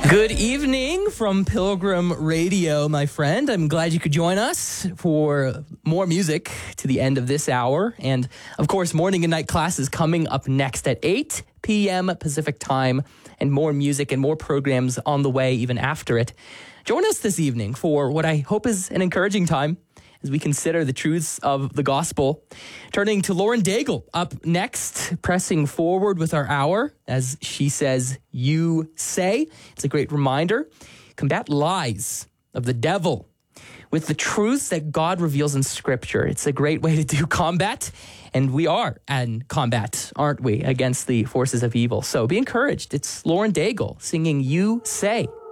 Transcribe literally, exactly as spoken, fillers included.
Good evening from Pilgrim Radio, my friend. I'm glad you could join us for more music to the end of this hour. And, of course, morning and night classes coming up next at eight p.m. Pacific time, and more music and more programs on the way even after it. Join us this evening for what I hope is an encouraging time as we consider the truths of the gospel. Turning to Lauren Daigle up next, pressing forward with our hour, as she says, you say. It's a great reminder. Combat lies of the devil with the truths that God reveals in Scripture. It's a great way to do combat, and we are in combat, aren't we, against the forces of evil. So be encouraged. It's Lauren Daigle singing You Say.